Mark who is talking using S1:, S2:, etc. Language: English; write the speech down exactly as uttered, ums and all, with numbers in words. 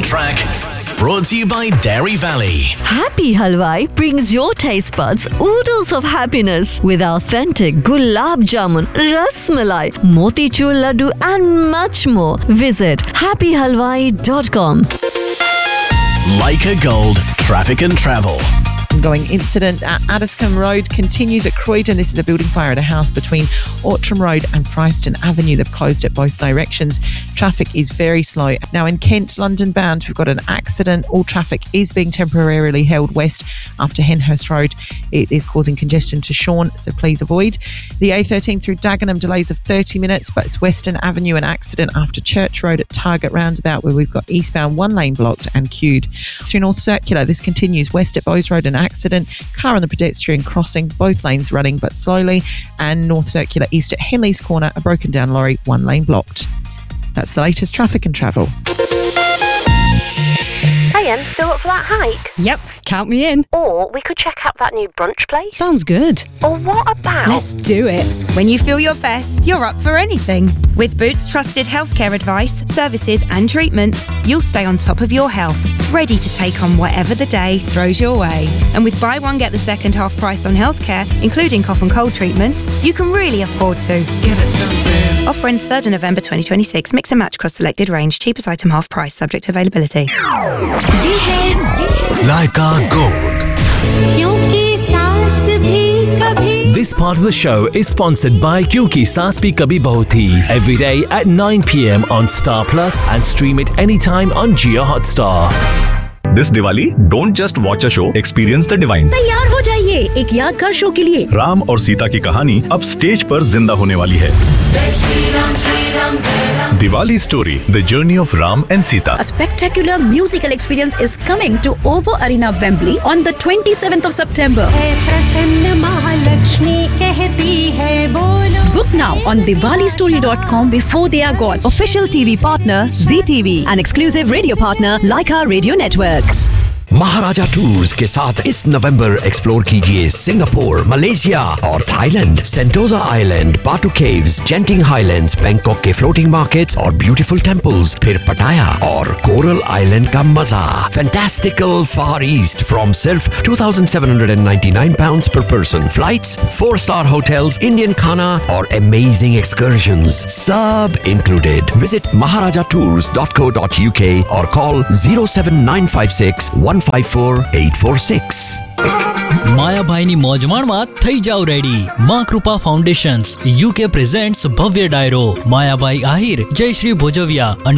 S1: track. Brought to you by Dairy Valley.
S2: Happy Halwai brings your taste buds oodles of happiness with authentic gulab jamun, ras malai, motichur laddu and much more. Visit happy halwai dot com.
S1: Leica Gold Traffic and Travel.
S3: Ongoing incident at Addiscombe Road continues at Croydon. This is a building fire at a house between Outram Road and Fryston Avenue. They've closed it both directions. Traffic is very slow. Now in Kent, London bound, we've got an accident. All traffic is being temporarily held west after Henhurst Road. It is causing congestion to Shaun, so please avoid. The A thirteen through Dagenham, delays of thirty minutes, but it's Western Avenue, an accident after Church Road at Target Roundabout, where we've got eastbound one lane blocked and queued. Through North Circular, this continues west at Bowes Road, an accident, car on the pedestrian crossing, both lanes running but slowly, and North Circular east at Henley's Corner, a broken down lorry, one lane blocked. That's the latest traffic and travel.
S4: Hey, Em, still up for that hike?
S5: Yep, count me in.
S4: Or we could check out that new brunch place.
S5: Sounds good.
S4: Or what about...
S5: Let's do it.
S6: When you feel your best, you're up for anything. With Boots trusted healthcare advice, services and treatments, you'll stay on top of your health, ready to take on whatever the day throws your way. And with buy one, get the second half price on healthcare, including cough and cold treatments, you can really afford to.
S7: Give it some Boots.
S6: Offer ends third of November twenty twenty-six. Mix and match across selected range. Cheapest item half price, subject to availability.
S8: ये है Leica Gold.
S9: क्योंकि सांस भी कभी.
S10: This part of the show is sponsored by Kyunki Saas Bhi Kabhi Bahu Thi. Every day at nine p.m. on Star Plus and stream it anytime on Jio Hotstar.
S11: This Diwali, don't just watch a show, experience the divine.
S12: तैयार हो जाइए एक यादगार show के लिए.
S11: राम और सीता की कहानी अब स्टेज पर जिंदा होने वाली है. Diwali story, the journey of Ram and Sita.
S12: A spectacular musical experience is coming to Ovo Arena, Wembley on the twenty-seventh of September. Book now on Diwali story dot com before they are gone.
S2: Official T V partner Z T V and exclusive radio partner Leica Radio Network.
S8: Maharaja tours के साथ इस नवंबर explore कीजिए Singapore, Malaysia और Thailand, सेंटोजा island, बाटू caves, जेंटिंग highlands, Bangkok के floating markets और beautiful temples, फिर पटाया और कोरल आइलैंड का मजा. फैंटास्टिकल फार ईस्ट फ्रॉम सिर्फ two thousand seven hundred ninety-nine pounds per person. Flights, four star hotels, Indian खाना और amazing excursions, सब included. Visit maharaja tours dot co dot u k or call zero seven nine five six one five four eight four six.
S13: માયાભાઈની મોજમાણમાં થઈ જાવ ready. માં કૃપા foundations UK presents ભવ્ય ડાયરો. માયાભાઈ આહિર, જયશ્રી ભોજવિયા અને